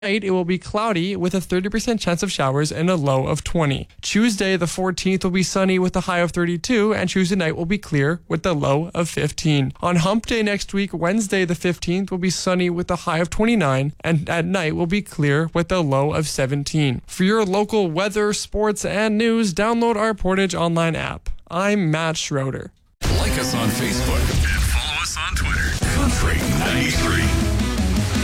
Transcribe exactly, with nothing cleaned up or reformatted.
Tonight, it will be cloudy with a thirty percent chance of showers and a low of twenty. Tuesday, the fourteenth, will be sunny with a high of thirty-two, and Tuesday night will be clear with a low of fifteen. On Hump Day next week, Wednesday, the fifteenth, will be sunny with a high of twenty-nine, and at night will be clear with a low of seventeen. For your local weather, sports, and news, download our Portage Online app. I'm Matt Schroeder. Like us on Facebook and follow us on Twitter. Country ninety-three.